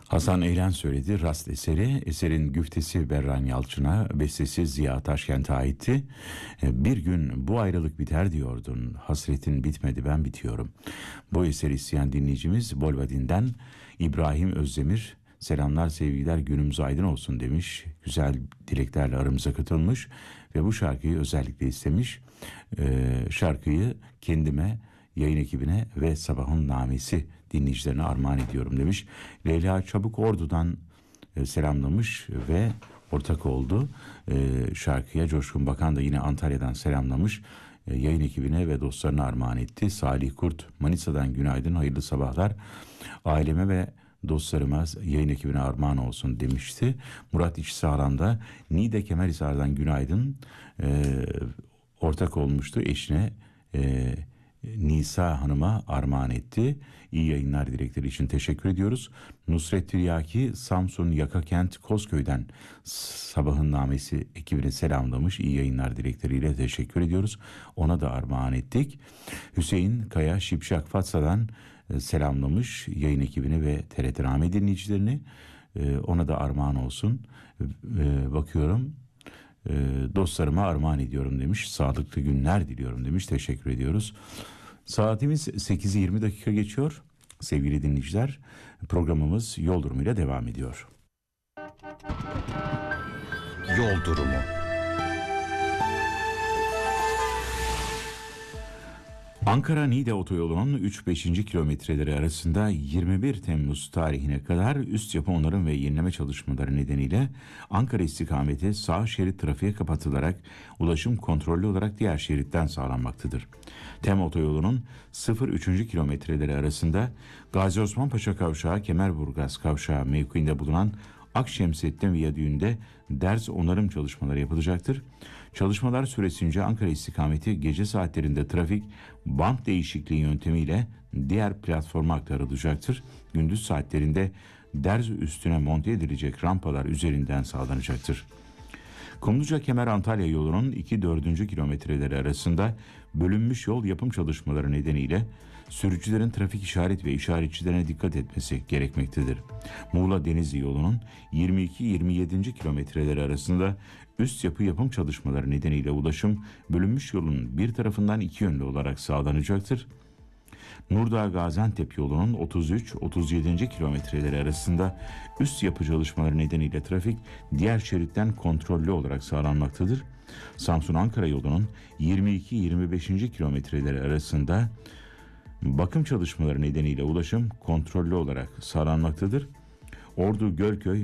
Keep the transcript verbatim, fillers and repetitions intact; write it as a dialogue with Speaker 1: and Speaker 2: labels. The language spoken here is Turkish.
Speaker 1: Hasan Eğlen söyledi. Rast eseri, eserin güftesi Berran Yalçın'a, bestesi Ziya Taşkent'e aitti. Bir gün bu ayrılık biter diyordun, hasretin bitmedi ben bitiyorum. Bu eseri isteyen dinleyicimiz Bolvadin'den İbrahim Özdemir. Selamlar sevgiler, günümüz aydın olsun demiş. Güzel dileklerle aramıza katılmış ve bu şarkıyı özellikle istemiş. Ee, şarkıyı kendime, yayın ekibine ve Sabahın Namesi dinleyicilerine armağan ediyorum demiş. Leyla Çabuk Ordu'dan e, selamlamış ve ortak oldu. E, şarkıya Coşkun Bakan da yine Antalya'dan selamlamış. E, yayın ekibine ve dostlarına armağan etti. Salih Kurt Manisa'dan günaydın, hayırlı sabahlar. Aileme ve dostlarıma, yayın ekibine armağan olsun demişti. Murat İçsağlam da Niğde Kemerhisar'dan günaydın. E, ortak olmuştu eşine. E, Nisa Hanım'a armağan etti. İyi yayınlar dilekleri için teşekkür ediyoruz. Nusret Tiryaki Samsun Yakakent Kozköy'den Sabahın Namesi ekibine selamlamış. İyi yayınlar dilekleriyle teşekkür ediyoruz. Ona da armağan ettik. Hüseyin Kaya Şipşak Fatsa'dan selamlamış yayın ekibini ve T R T Rame dinleyicilerini. Ona da armağan olsun. Bakıyorum. Dostlarıma armağan ediyorum demiş. Sağlıklı günler diliyorum demiş. Teşekkür ediyoruz. Saatimiz sekizi yirmi dakika geçiyor. Sevgili dinleyiciler, programımız Yol Durumu ile devam ediyor.
Speaker 2: Yol Durumu.
Speaker 1: Ankara-Niğde otoyolunun üç beşinci kilometreleri arasında yirmi bir Temmuz tarihine kadar üst yapı onarım ve yenileme çalışmaları nedeniyle Ankara istikameti sağ şerit trafiğe kapatılarak ulaşım kontrollü olarak diğer şeritten sağlanmaktadır. Tem otoyolunun sıfır üçüncü kilometreleri arasında Gazi Osman Paşa Kavşağı Kemerburgaz Kavşağı mevkiinde bulunan Akşemsettin Viyadüğü'nde ders onarım çalışmaları yapılacaktır. Çalışmalar süresince Ankara istikameti gece saatlerinde trafik bant değişikliği yöntemiyle diğer platforma aktarılacaktır. Gündüz saatlerinde derz üstüne monte edilecek rampalar üzerinden sağlanacaktır. Kumluca Kemer Antalya yolunun iki dördüncü kilometreleri arasında bölünmüş yol yapım çalışmaları nedeniyle sürücülerin trafik işaret ve işaretçilerine dikkat etmesi gerekmektedir. Muğla Denizli yolunun yirmi iki yirmi yedinci kilometreleri arasında üst yapı yapım çalışmaları nedeniyle ulaşım bölünmüş yolun bir tarafından iki yönlü olarak sağlanacaktır. Nurdağ Gaziantep yolunun otuz üç otuz yedinci kilometreleri arasında üst yapı çalışmaları nedeniyle trafik diğer şeritten kontrollü olarak sağlanmaktadır. Samsun Ankara yolunun yirmi iki yirmi beşinci kilometreleri arasında bakım çalışmaları nedeniyle ulaşım kontrollü olarak sağlanmaktadır. Ordu Gölköy